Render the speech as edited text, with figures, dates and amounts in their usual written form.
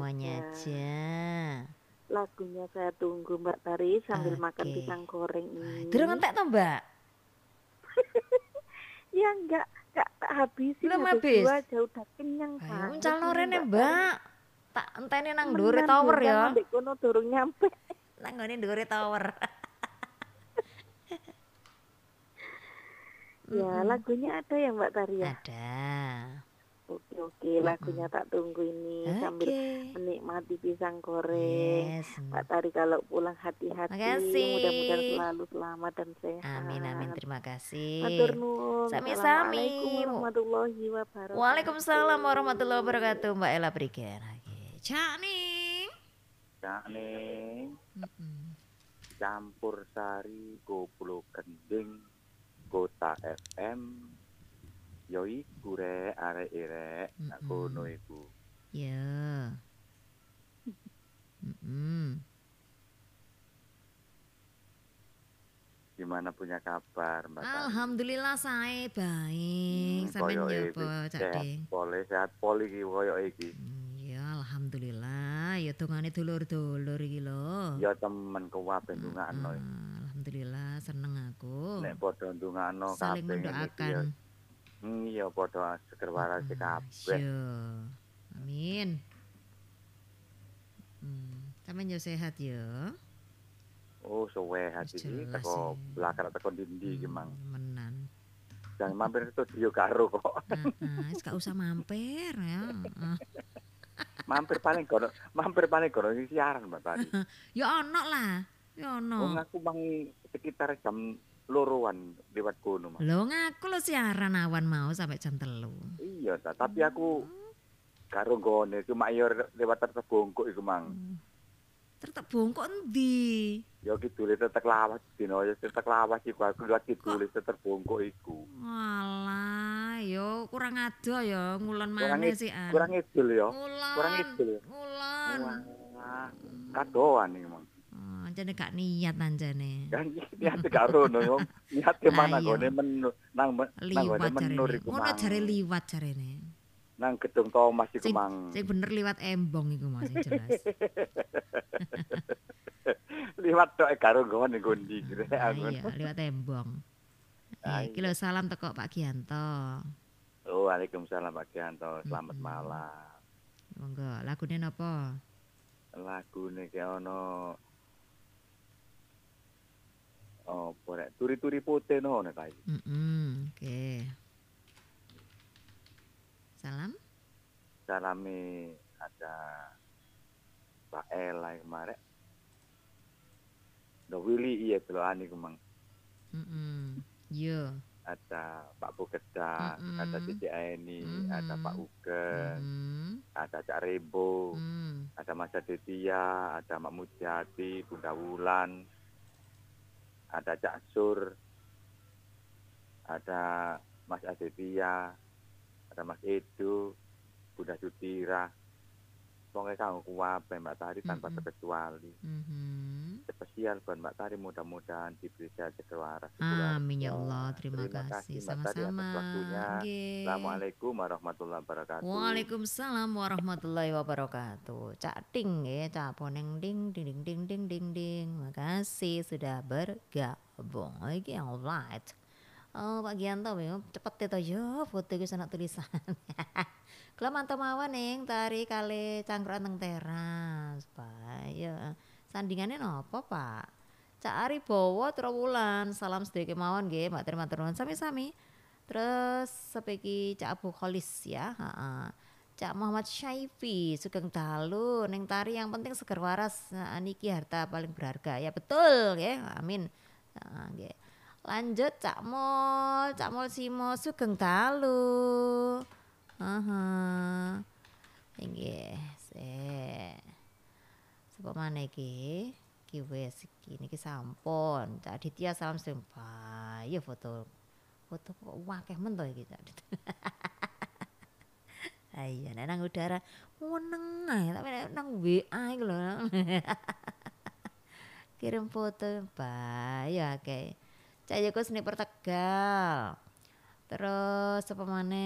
semuanya aja. Lagunya saya tunggu Mbak Tari sambil makan Oke. pisang goreng Durung ini. entek to, Mbak? Ya enggak tak habisin Belum habis habis. 2 aja udah kenyang Ayo banget calno ini rene, Mbak Tari. Mbak. Tak enteni nang ndure Temenan tower diundang ya. ambek kono durung nyampe. Nang ngene ndure tower. Ya, lagunya ada ya Mbak Tari ya? Ada. Oke, lagunya Mm-mm. tak tunggu ini sambil Oke. menikmati pisang goreng. Yes. Mbak Tari kalau pulang hati-hati, mudah-mudahan Makasih. selalu selamat dan Amin, sehat. terima Matur kasih. nuwun. Assalamualaikum Sami-sami. warahmatullahi Waalaikumsalam wabarakatuh. warahmatullahi wabarakatuh, Mbak Ella Prigen. Oke. Cak ning. Cak ning Mm-mm. campur sari koplo kending Kota FM yo iku rek arek nak kono iku. Ya. Gimana punya kabar Mbak Tari? Alhamdulillah saya baik. Sampeyan ya apa, Cak Ding? Sehat poli iki koyo iki. Ya alhamdulillah, ya dongane dulur-dulur iki lho. Ya temen kuwabe ndongakno. Alhamdulillah seneng aku. Nek padha ndongakno Saling kabeh ngene iki ya. mendoakan. Iya padha seger waras kabeh. Ya. Amin. Sampeyan yo sehat ya. Oh, suwe hati iki Jelas teko ya. blakar teko ndi iki mang. Menan. Jangan mampir ke studio karo kok. Wis gak usah mampir ya. mampir paling kono iki siaran Mbak Tari. Ya ono lah. Ya Wong ono. aku mang sekitar jam 2-an lewat kono mang. Lho ngaku lo siaran awan mau sampai jam 3. Iya ta, tapi aku karo gone cuma yo lewat tetep bongkok iku mang. Tetep bongkok endi? Ya kidul tetep lawas dino ya tetep lawas iku aku liwat kidul tetep bongkok iku. Walah, yo kurang ado ya ngulon maneh sih an. Kurang idul ya. Kurang Ngulon. idul. Ngulon. Wah. Kadoan iki mang. Anjane gak niat anjane. Kan niat gak rono yo. Niat mana gone nang liwat gone menur jarene. iku Ngono mang. jare liwat jarene. Nang gedung Thomas iku mang. Sing bener liwat embong iku Mas sing jelas. Liwat tok karo nggon ndi kira aku. Iya, liwat embong. Iki lho salam teko Pak Gianto. Oh, waalaikumsalam Pak Gianto. Selamat malam. Monggo, lagune napa? Lagune ki ono rek turi-turi putih no nek kae. Oke. Salam. Salame ada Pak Ela kemarin. Do Willy iya delokan iku mang. Yo. Ada Pak Bugedang, ada Cici Aini, ada Pak Ugeng, ada Cak Rebo, ada Mas Aditya, ada Mak Mujati, Bunda Wulan, ada Cak Sur, ada Mas Aditya, ada Mas Edo, Bunda Sutira. Pokoknya kamu kuwabe Mbak Tari tanpa terkecuali. Spesial buat Mbak Tari, mudah-mudahan diberi sehat waras. Amin ya Allah, terima kasih. Mbak Tari atas waktunya. Assalamualaikum warahmatullahi wabarakatuh. Waalaikumsalam warahmatullahi wabarakatuh. Cak Ding ya, Cak Poneng ding ding ding ding ding ding. Makasih sudah bergabung. Oke, alright. Oh Pak Gianto, cepet itu ya foto ke sana tulisan. Kalau mantap mawon ning tari kali cangkruan teng teras. Pak, ya. Sandingannya nopo Pak? Cak Ari Bowo Trawulan, salam sedaya kemawon nggih, Mbak terima nuwun sami-sami. Terus sepiki Cak Abu Kholis ya, Cak Muhammad Syaifi Sugeng Dalu ning tari yang penting seger waras, niki harta paling berharga. Ya betul ya, amin. Nggih. Lanjut Cak Mol Simo Sugeng Dalu. Nggih, Sapa maneh iki? Iki wis niki sampun. Cak Aditya salam sembah. Ya foto kok akeh men to iki Cak Aditya. Iya, nek nang udara meneng ae, tapi nek nang WA iku lho. Kirim foto Mbak, ya akeh. Cak Yoko Sniper Tegal. Terus apa maneh?